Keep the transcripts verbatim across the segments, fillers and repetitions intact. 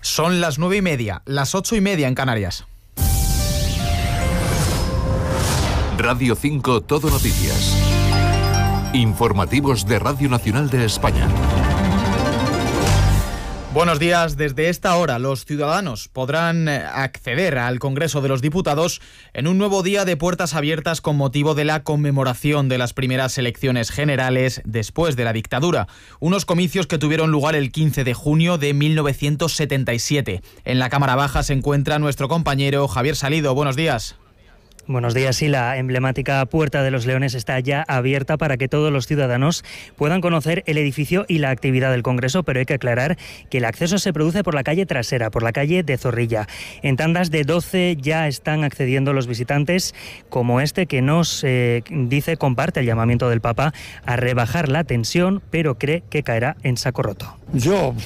Son las nueve y media, las ocho y media en Canarias. Radio cinco Todo Noticias. Informativos de Radio Nacional de España. Buenos días. Desde esta hora los ciudadanos podrán acceder al Congreso de los Diputados en un nuevo día de puertas abiertas con motivo de la conmemoración de las primeras elecciones generales después de la dictadura. Unos comicios que tuvieron lugar el quince de junio de mil novecientos setenta y siete. En la Cámara Baja se encuentra nuestro compañero Javier Salido. Buenos días. Buenos días. Sí, la emblemática Puerta de los Leones está ya abierta para que todos los ciudadanos puedan conocer el edificio y la actividad del Congreso, pero hay que aclarar que el acceso se produce por la calle trasera, por la calle de Zorrilla. En tandas de doce ya están accediendo los visitantes, como este que nos eh, dice, comparte el llamamiento del Papa a rebajar la tensión, pero cree que caerá en saco roto. Yo,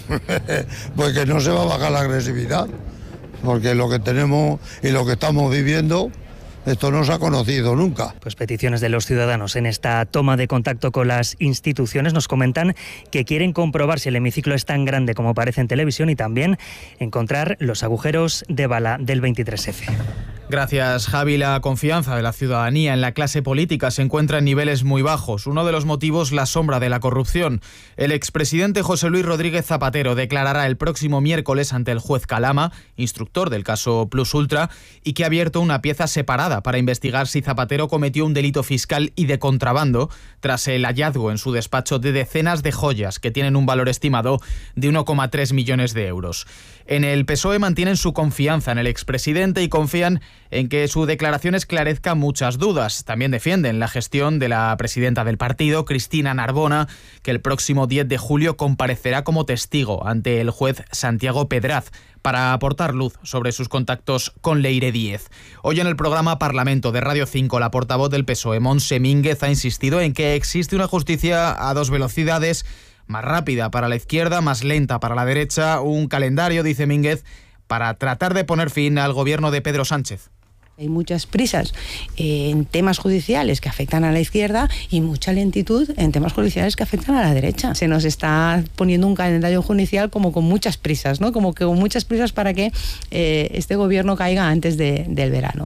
pues que no se va a bajar la agresividad, porque lo que tenemos y lo que estamos viviendo... Esto no se ha conocido nunca. Pues peticiones de los ciudadanos en esta toma de contacto con las instituciones. Nos comentan que quieren comprobar si el hemiciclo es tan grande como parece en televisión y también encontrar los agujeros de bala del veintitrés efe. Gracias, Javi. La confianza de la ciudadanía en la clase política se encuentra en niveles muy bajos. Uno de los motivos, la sombra de la corrupción. El expresidente José Luis Rodríguez Zapatero declarará el próximo miércoles ante el juez Calama, instructor del caso Plus Ultra, y que ha abierto una pieza separada para investigar si Zapatero cometió un delito fiscal y de contrabando tras el hallazgo en su despacho de decenas de joyas que tienen un valor estimado de uno coma tres millones de euros. En el P S O E mantienen su confianza en el expresidente y confían en que su declaración esclarezca muchas dudas. También defienden la gestión de la presidenta del partido, Cristina Narbona, que el próximo diez de julio comparecerá como testigo ante el juez Santiago Pedraz para aportar luz sobre sus contactos con Leire Díez. Hoy en el programa Parlamento de Radio cinco, la portavoz del P S O E, Montse Mínguez, ha insistido en que existe una justicia a dos velocidades, más rápida para la izquierda, más lenta para la derecha, un calendario, dice Mínguez, para tratar de poner fin al gobierno de Pedro Sánchez. Hay muchas prisas en temas judiciales que afectan a la izquierda y mucha lentitud en temas judiciales que afectan a la derecha. Se nos está poniendo un calendario judicial como con muchas prisas, ¿no? Como que con muchas prisas para que eh, este gobierno caiga antes de, del verano.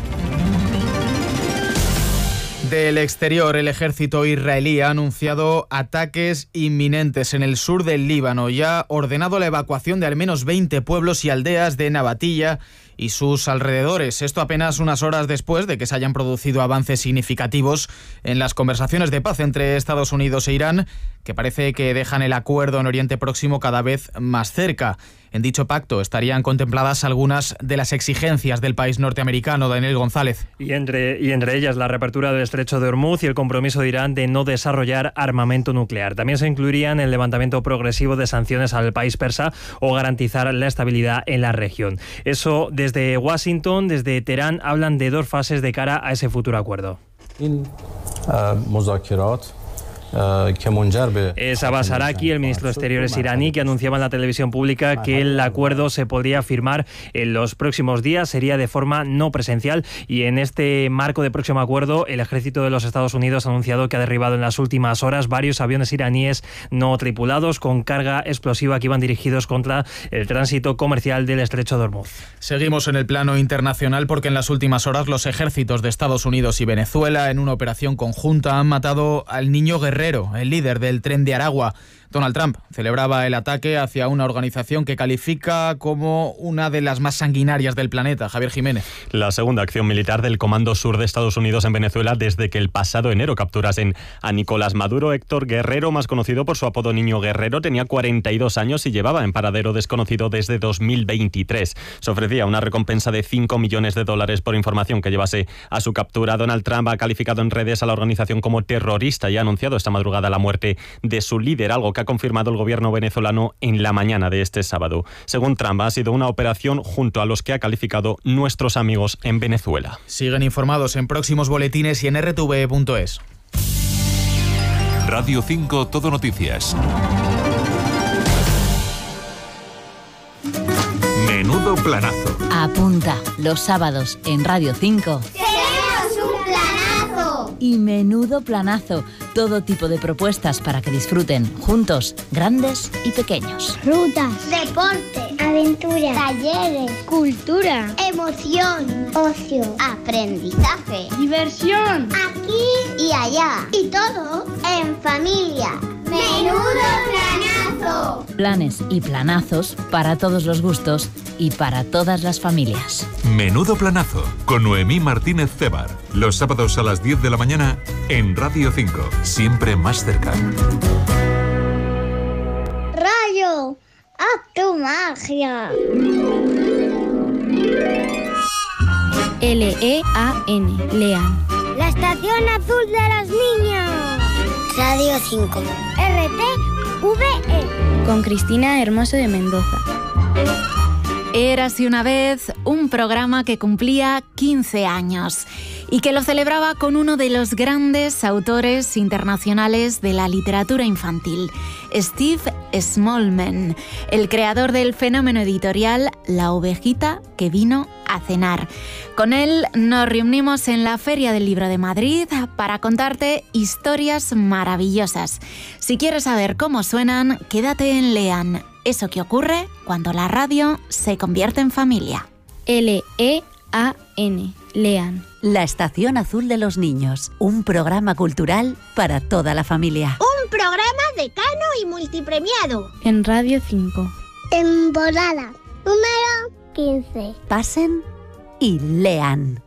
Del exterior, el ejército israelí ha anunciado ataques inminentes en el sur del Líbano y ha ordenado la evacuación de al menos veinte pueblos y aldeas de Nabatilla y sus alrededores. Esto apenas unas horas después de que se hayan producido avances significativos en las conversaciones de paz entre Estados Unidos e Irán, que parece que dejan el acuerdo en Oriente Próximo cada vez más cerca. En dicho pacto estarían contempladas algunas de las exigencias del país norteamericano. Daniel González. Y entre, y entre ellas la reapertura del estrecho de Hormuz y el compromiso de Irán de no desarrollar armamento nuclear. También se incluirían el levantamiento progresivo de sanciones al país persa o garantizar la estabilidad en la región. Eso desde Washington, desde Teherán, hablan de dos fases de cara a ese futuro acuerdo. In, uh, Es Abbas Araki, el ministro de Exteriores iraní, que anunciaba en la televisión pública que el acuerdo se podría firmar en los próximos días, sería de forma no presencial, y en este marco de próximo acuerdo el ejército de los Estados Unidos ha anunciado que ha derribado en las últimas horas varios aviones iraníes no tripulados con carga explosiva que iban dirigidos contra el tránsito comercial del estrecho de Hormuz. Seguimos en el plano internacional porque en las últimas horas los ejércitos de Estados Unidos y Venezuela, en una operación conjunta, han matado al niño Guerrero, el líder del Tren de Aragua. Donald Trump celebraba el ataque hacia una organización que califica como una de las más sanguinarias del planeta. Javier Jiménez. La segunda acción militar del Comando Sur de Estados Unidos en Venezuela desde que el pasado enero capturasen a Nicolás Maduro. Héctor Guerrero, más conocido por su apodo Niño Guerrero, tenía cuarenta y dos años y llevaba en paradero desconocido desde dos mil veintitrés. Se ofrecía una recompensa de cinco millones de dólares por información que llevase a su captura. Donald Trump ha calificado en redes a la organización como terrorista y ha anunciado esta madrugada la muerte de su líder, algo que ha confirmado el gobierno venezolano en la mañana de este sábado. Según Trump, ha sido una operación junto a los que ha calificado nuestros amigos en Venezuela. Siguen informados en próximos boletines y en r t v punto es. Radio cinco Todo Noticias. Menudo planazo. Apunta, los sábados en Radio cinco. ¡Tenemos un planazo! Y menudo planazo. Todo tipo de propuestas para que disfruten juntos, grandes y pequeños. Rutas, deporte, aventura, talleres, cultura, emoción, ocio, aprendizaje, diversión, aquí y allá. Y todo en familia. ¡Menudo planazo! Planes y planazos para todos los gustos y para todas las familias. Menudo planazo con Noemí Martínez Cébar. Los sábados a las diez de la mañana en Radio cinco. Siempre más cerca. ¡Rayo! ¡Haz tu magia! L E A N, Lean. La estación azul de los niños. Radio cinco. R T V E. Con Cristina Hermoso de Mendoza. Érase una vez un programa que cumplía quince años y que lo celebraba con uno de los grandes autores internacionales de la literatura infantil, Steve Smallman, el creador del fenómeno editorial La ovejita que vino a cenar. Con él nos reunimos en la Feria del Libro de Madrid para contarte historias maravillosas. Si quieres saber cómo suenan, quédate en Lean. Eso que ocurre cuando la radio se convierte en familia. L E A N, Lean. La Estación Azul de los Niños, un programa cultural para toda la familia. Un programa decano y multipremiado. En Radio cinco. Temporada número quince. Pasen y lean.